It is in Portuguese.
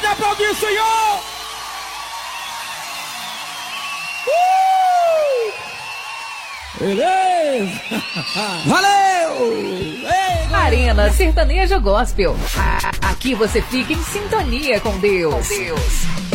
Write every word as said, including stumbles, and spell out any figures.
Pode aplaudir, Senhor! Uh! Beleza! Valeu! Ei, Arena Sertaneja Gospel. Aqui você fica em sintonia com Deus. Com Deus.